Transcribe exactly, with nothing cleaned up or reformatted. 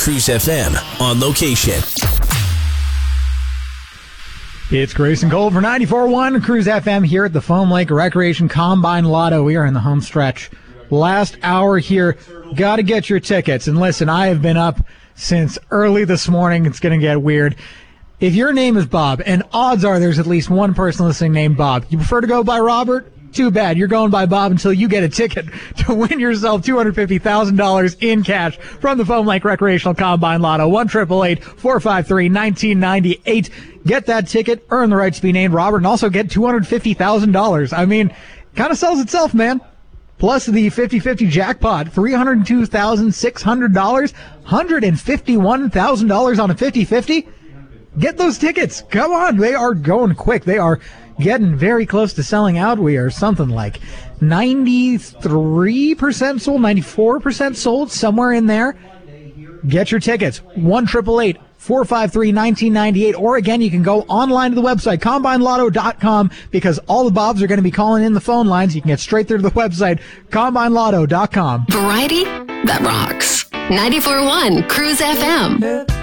Cruise F M on location. It's Grayson Gold for ninety-four point one Cruise F M here at the Foam Lake Recreation Combine Lotto. We are in the home stretch. Last hour here. Got to get your tickets. And listen, I have been up since early this morning. It's going to get weird. If your name is Bob, and odds are there's at least one person listening named Bob, you prefer to go by Robert? Too bad. You're going by Bob until you get a ticket to win yourself two hundred fifty thousand dollars in cash from the Foam Lake Recreational Combine Lotto. one eight eight eight, four five three, one nine nine eight. Get that ticket, earn the right to be named Robert, and also get two hundred fifty thousand dollars. I mean, kind of sells itself, man. Plus the fifty-fifty jackpot, three hundred two thousand six hundred dollars, one hundred fifty-one thousand dollars on a fifty-fifty. Get those tickets. Come on. They are going quick. They are getting very close to selling out. We are something like ninety-three percent sold, ninety-four percent sold, somewhere in there. Get your tickets. one eight eight eight, four five three, one nine nine eight. Or again, you can go online to the website, combine lotto dot com, because all the Bobs are going to be calling in the phone lines. You can get straight through to the website, combine lotto dot com. Variety that rocks. ninety-four point one Cruise F M.